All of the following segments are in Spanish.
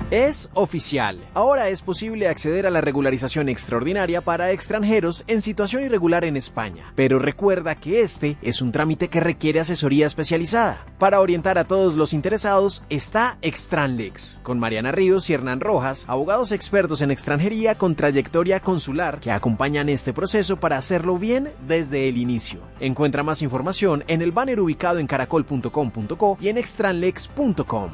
Es oficial. Ahora es posible acceder a la regularización extraordinaria para extranjeros en situación irregular en España. Pero recuerda que este es un trámite que requiere asesoría especializada. Para orientar a todos los interesados está Extranlex, con Mariana Ríos y Hernán Rojas, abogados expertos en extranjería con trayectoria consular que acompañan este proceso para hacerlo bien desde el inicio. Encuentra más información en el banner ubicado en caracol.com.co y en extranlex.com.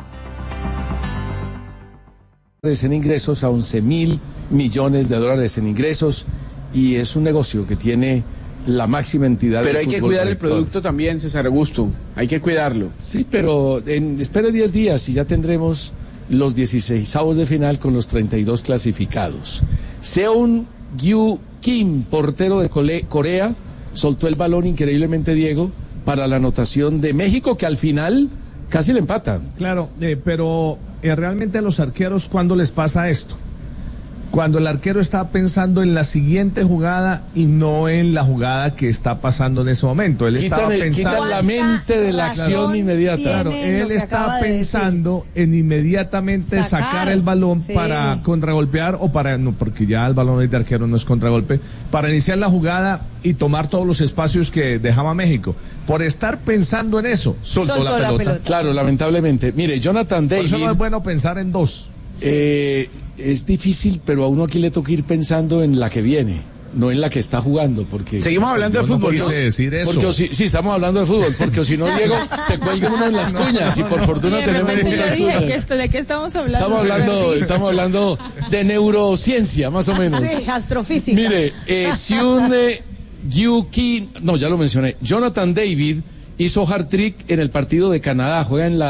En ingresos a 11.000 millones de dólares en ingresos, y es un negocio que tiene la máxima entidad. Pero hay que cuidar el producto también, César Augusto, hay que cuidarlo. Sí, pero espere 10 días y ya tendremos los 16avos de final con los 32 clasificados. Seung Gyu Kim, portero de Corea, soltó el balón increíblemente, Diego, para la anotación de México, que al final casi le empatan. Claro, pero realmente a los arqueros, ¿cuándo les pasa esto? Cuando el arquero está pensando en la siguiente jugada y no en la jugada que está pasando en ese momento. Él estaba pensando... Quitan la mente de la acción inmediata. Claro, él está pensando en inmediatamente sacar el balón para contragolpear o para... No, porque ya el balón de arquero no es contragolpe. Para iniciar la jugada y tomar todos los espacios que dejaba México. Por estar pensando en eso, soltó la pelota. Claro, lamentablemente. Mire, Jonathan David... Por eso no es bueno pensar en dos. Es difícil, pero a uno aquí le toca ir pensando en la que viene, no en la que está jugando, porque... Seguimos hablando de fútbol. No decir eso. Porque sí, estamos hablando de fútbol, porque si no, Diego, se cuelga uno en las cuñas, y por fortuna tenemos... Yo dije, ¿de qué estamos hablando? Estamos hablando de neurociencia, más o menos. Sí, astrofísica. Mire, Seung Gyu Kim, no, ya lo mencioné, Jonathan David hizo hat-trick en el partido de Canadá, juega en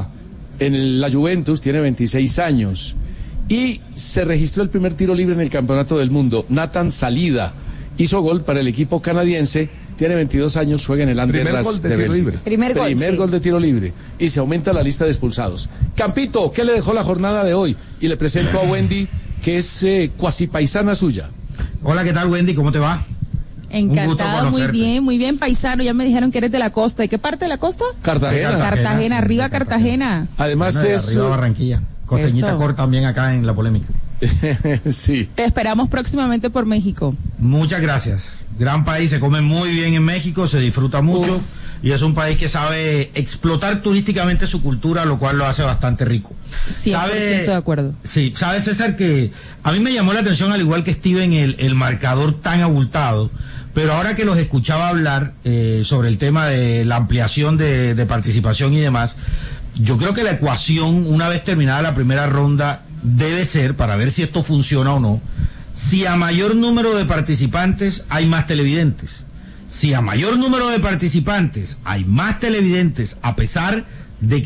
la Juventus, tiene 26 años. Y se registró el primer tiro libre en el Campeonato del Mundo. Nathan Salida hizo gol para el equipo canadiense, tiene 22 años, juega en el Anderlecht de Bélgica. Primer gol de tiro libre. Y se aumenta la lista de expulsados. Campito, ¿qué le dejó la jornada de hoy? Y le presento a Wendy, que es cuasi paisana suya. Hola, ¿qué tal, Wendy? ¿Cómo te va? Encantada, muy bien, paisano. Ya me dijeron que eres de la costa. ¿De qué parte de la costa? Cartagena, arriba Cartagena. Además es... Arriba Barranquilla. Costeñita corta también acá en la polémica. Sí. Te esperamos próximamente por México. Muchas gracias. Gran país, se come muy bien en México, se disfruta mucho. Y es un país que sabe explotar turísticamente su cultura, lo cual lo hace bastante rico. 100% de acuerdo. Sí, sabe, César, que a mí me llamó la atención, al igual que Steven, el marcador tan abultado. Pero ahora que los escuchaba hablar sobre el tema de la ampliación de participación y demás, yo creo que la ecuación, una vez terminada la primera ronda, debe ser, para ver si esto funciona o no, si a mayor número de participantes hay más televidentes. Si a mayor número de participantes hay más televidentes, a pesar de que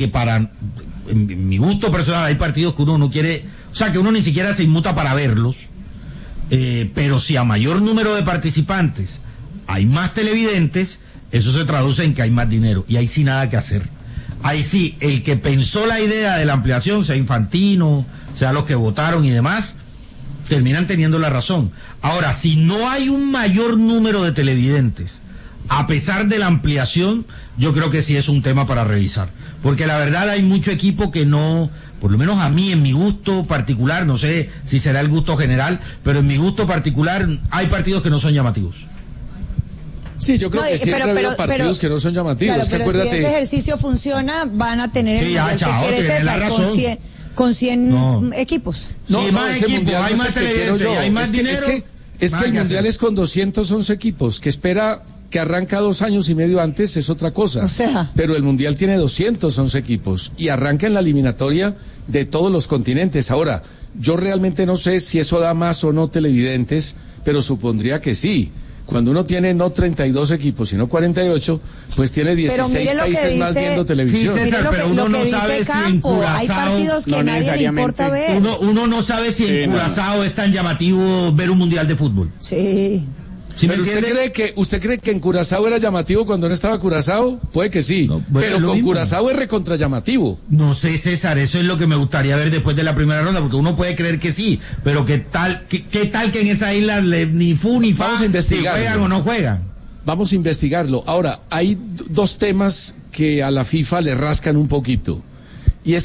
en mi gusto personal, hay partidos que uno no quiere, o sea, que uno ni siquiera se inmuta para verlos, pero si a mayor número de participantes hay más televidentes, eso se traduce en que hay más dinero, y ahí sí nada que hacer. Ahí sí, el que pensó la idea de la ampliación, sea Infantino, sea los que votaron y demás, terminan teniendo la razón. Ahora, si no hay un mayor número de televidentes, a pesar de la ampliación, yo creo que sí es un tema para revisar. Porque la verdad hay mucho equipo que no, por lo menos a mí, en mi gusto particular, no sé si será el gusto general, pero en mi gusto particular hay partidos que no son llamativos. Sí, yo creo que siempre ha habido partidos que no son llamativos. Claro, pero si ese ejercicio funciona, van a tener el mundial que quiere César, con 100 equipos. No, sí, más equipos, hay más televidentes, hay más dinero. Es que el mundial es con 211 equipos, que espera que arranca 2 años y medio antes, es otra cosa. O sea. Pero el mundial tiene 211 equipos y arranca en la eliminatoria de todos los continentes. Ahora, yo realmente no sé si eso da más o no televidentes, pero supondría que sí. Cuando uno tiene no 32 equipos, sino 48, pues tiene 16 países más viendo televisión. Sí, César, pero uno no sabe si en Curazao... Hay partidos que nadie le importa ver. Uno no sabe si en Curazao es tan llamativo ver un mundial de fútbol. Sí. ¿Sí? ¿Pero usted cree que en Curazao era llamativo cuando no estaba Curazao? Puede que sí, no, pero con Curazao es recontra llamativo. No sé, César, eso es lo que me gustaría ver después de la primera ronda, porque uno puede creer que sí, pero ¿qué tal que en esa isla ni fu ni fa, si juegan o no juegan? Vamos a investigarlo. Ahora, hay 2 temas que a la FIFA le rascan un poquito.